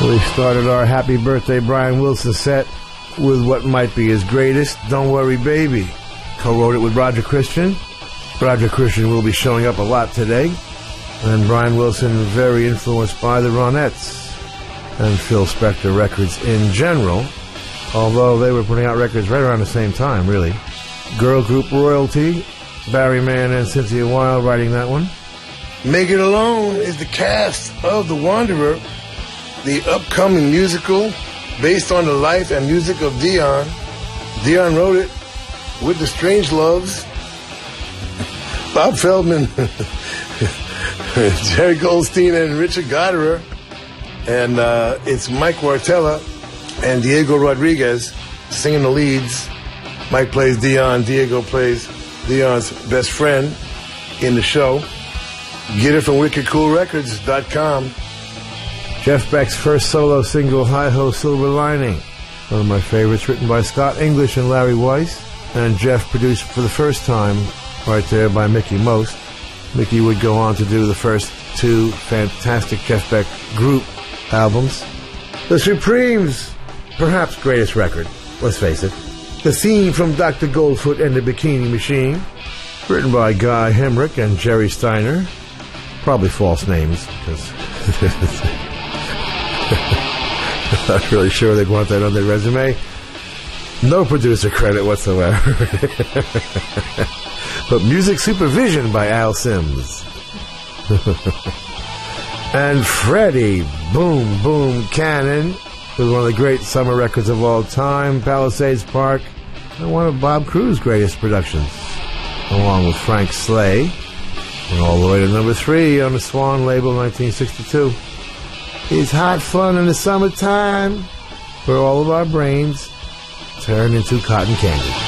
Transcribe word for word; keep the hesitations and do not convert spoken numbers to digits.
We started our Happy Birthday Brian Wilson set with what might be his greatest, Don't Worry Baby. Co-wrote it with Roger Christian. Roger Christian will be showing up a lot today. And Brian Wilson very influenced by the Ronettes and Phil Spector records in general, although they were putting out records right around the same time, really. Girl group royalty, Barry Mann and Cynthia Wilde writing that one. Make It Alone is the cast of The Wanderer, the upcoming musical based on the life and music of Dion. Dion wrote it with the Strangeloves, Bob Feldman, Jerry Goldstein, and Richard Goddard. And uh, it's Mike Wartella and Diego Rodriguez singing the leads. Mike plays Dion, Diego plays Dion's best friend in the show. Get it from wicked cool records dot com. Jeff Beck's first solo single, Hi-Ho Silver Lining. One of my favorites, written by Scott English and Larry Weiss. And Jeff produced for the first time right there by Mickey Most. Mickey would go on to do the first two fantastic Jeff Beck group albums. The Supremes, perhaps greatest record, let's face it. The theme from Doctor Goldfoot and the Bikini Machine, written by Guy Hemrick and Jerry Steiner. Probably false names, because not really sure they'd want that on their resume. No producer credit whatsoever. But music supervision by Al Sims. And Freddie Boom Boom Cannon with one of the great summer records of all time, Palisades Park, and one of Bob Cruz's greatest productions, along with Frank Slay, and all the way to number three on the Swan label, nineteen sixty-two. It's hot fun in the summertime where all of our brains turn into cotton candy.